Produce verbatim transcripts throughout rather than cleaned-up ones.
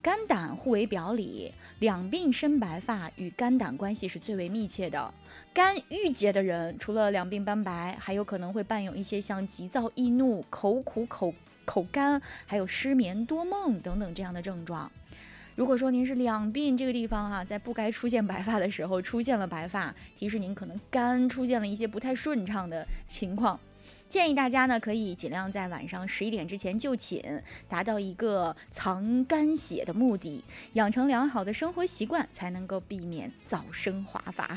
肝胆互为表里，两鬓生白发与肝胆关系是最为密切的。肝郁结的人，除了两鬓斑白，还有可能会伴有一些像急躁易怒、口苦口口干，还有失眠多梦等等这样的症状。如果说您是两鬓这个地方哈、啊，在不该出现白发的时候出现了白发，提示您可能肝出现了一些不太顺畅的情况。建议大家呢，可以尽量在晚上十一点之前就寝，达到一个藏肝血的目的，养成良好的生活习惯，才能够避免早生华发。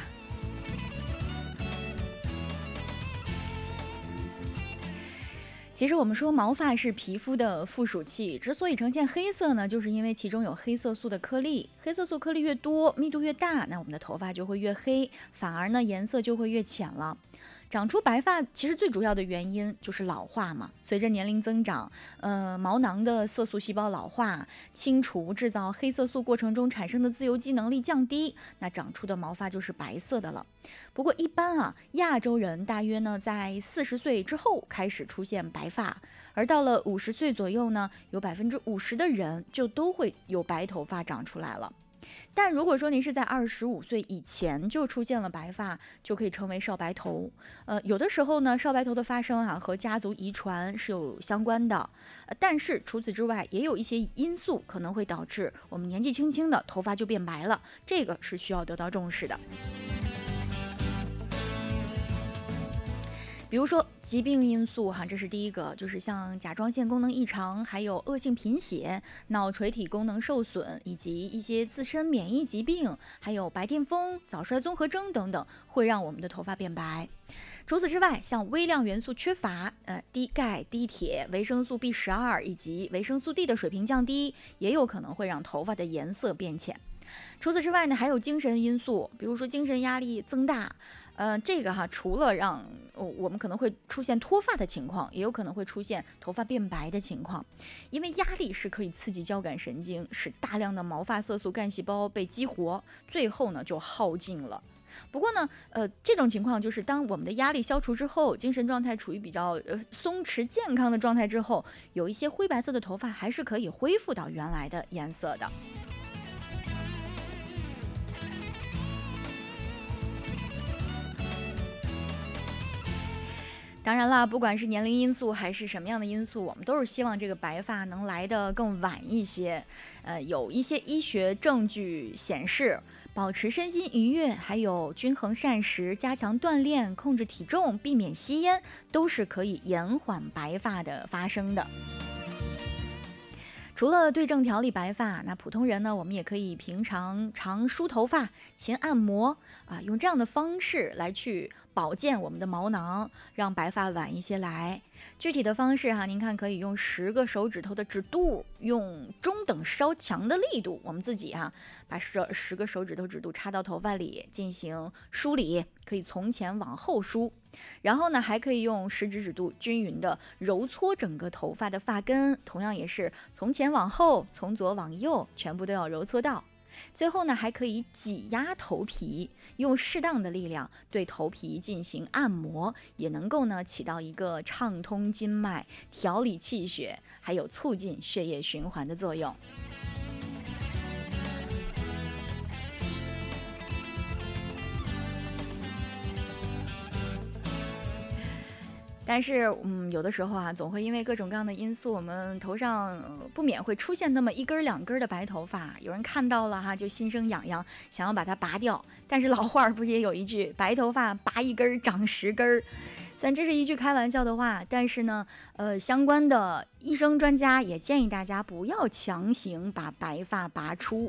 其实我们说毛发是皮肤的附属器，之所以呈现黑色呢，就是因为其中有黑色素的颗粒，黑色素颗粒越多，密度越大，那我们的头发就会越黑，反而呢颜色就会越浅了。长出白发其实最主要的原因就是老化嘛，随着年龄增长，呃，毛囊的色素细胞老化，清除制造黑色素过程中产生的自由基能力降低，那长出的毛发就是白色的了。不过一般啊，亚洲人大约呢在四十岁之后开始出现白发，而到了五十岁左右呢，有百分之五十的人就都会有白头发长出来了。但如果说您是在二十五岁以前就出现了白发，就可以称为少白头。呃，有的时候呢，少白头的发生啊和家族遗传是有相关的，呃，但是除此之外，也有一些因素可能会导致我们年纪轻轻的头发就变白了，这个是需要得到重视的。比如说疾病因素哈，这是第一个，就是像甲状腺功能异常，还有恶性贫血、脑垂体功能受损，以及一些自身免疫疾病，还有白癜风、早衰综合征等等，会让我们的头发变白。除此之外，像微量元素缺乏，呃，低钙、低铁、维生素 B 十二 以及维生素 D 的水平降低，也有可能会让头发的颜色变浅。除此之外呢，还有精神因素，比如说精神压力增大，呃，这个哈，除了让、哦、我们可能会出现脱发的情况，也有可能会出现头发变白的情况，因为压力是可以刺激交感神经，使大量的毛发色素干细胞被激活，最后呢就耗尽了。不过呢，呃，这种情况就是当我们的压力消除之后，精神状态处于比较呃松弛健康的状态之后，有一些灰白色的头发还是可以恢复到原来的颜色的。当然啦，不管是年龄因素还是什么样的因素，我们都是希望这个白发能来得更晚一些。呃，有一些医学证据显示，保持身心愉悦，还有均衡膳食、加强锻炼、控制体重、避免吸烟，都是可以延缓白发的发生的。除了对症调理白发，那普通人呢，我们也可以平常常梳头发、勤按摩啊，用这样的方式来去保健我们的毛囊，让白发晚一些来。具体的方式哈、啊，您看可以用十个手指头的指肚，用中等稍强的力度，我们自己哈、啊，把十十个手指头指肚插到头发里进行梳理，可以从前往后梳。然后呢，还可以用食指指肚均匀的揉搓整个头发的发根，同样也是从前往后，从左往右，全部都要揉搓到。最后呢，还可以挤压头皮，用适当的力量对头皮进行按摩，也能够呢起到一个畅通经脉、调理气血，还有促进血液循环的作用。但是，嗯，有的时候啊，总会因为各种各样的因素，我们头上、呃、不免会出现那么一根两根的白头发。有人看到了哈，就心生痒痒，想要把它拔掉。但是老话不是也有一句“白头发拔一根长十根”？虽然这是一句开玩笑的话，但是呢，呃，相关的医生专家也建议大家不要强行把白发拔出。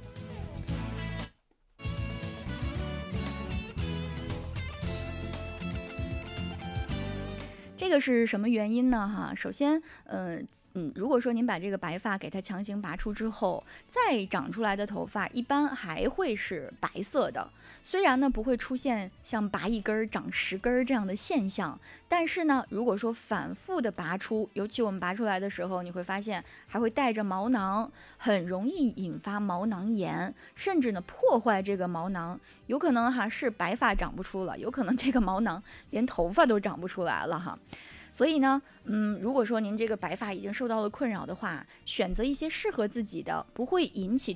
这个是什么原因呢？哈，首先，嗯、呃、嗯，如果说您把这个白发给它强行拔出之后，再长出来的头发一般还会是白色的。虽然呢不会出现像拔一根长十根这样的现象，但是呢，如果说反复的拔出，尤其我们拔出来的时候，你会发现还会带着毛囊，很容易引发毛囊炎，甚至呢破坏这个毛囊。有可能哈是白发长不出了，有可能这个毛囊连头发都长不出来了哈。 所以呢，嗯，如果说您这个白发已经受到了困扰的话，选择一些适合自己的，不会引起